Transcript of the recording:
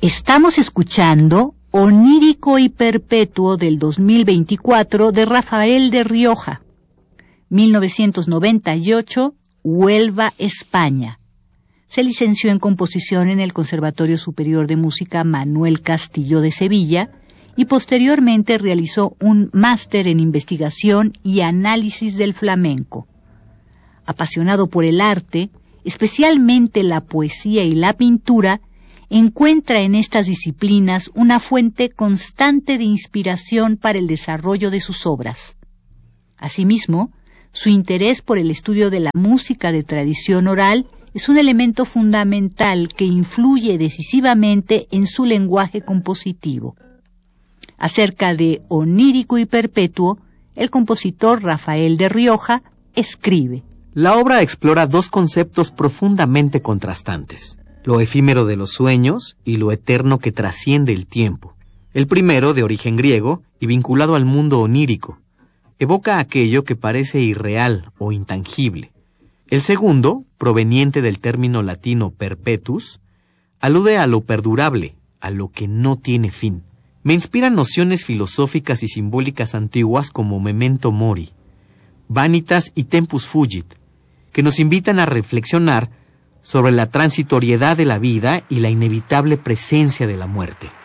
Estamos escuchando Onírico y Perpetuo del 2024 de Rafael de Rioja, 1998, Huelva, España. Se licenció en composición en el Conservatorio Superior de Música Manuel Castillo de Sevilla y posteriormente realizó un máster en investigación y análisis del flamenco. Apasionado por el arte, especialmente la poesía y la pintura, encuentra en estas disciplinas una fuente constante de inspiración para el desarrollo de sus obras. Asimismo, su interés por el estudio de la música de tradición oral es un elemento fundamental que influye decisivamente en su lenguaje compositivo. Acerca de Onírico y Perpetuo, el compositor Rafael de Rioja escribe: La obra explora dos conceptos profundamente contrastantes: lo efímero de los sueños y lo eterno que trasciende el tiempo. El primero, de origen griego y vinculado al mundo onírico, evoca aquello que parece irreal o intangible. El segundo, proveniente del término latino perpetus, alude a lo perdurable, a lo que no tiene fin. Me inspiran nociones filosóficas y simbólicas antiguas como memento mori, vanitas y tempus fugit, que nos invitan a reflexionar sobre la transitoriedad de la vida y la inevitable presencia de la muerte.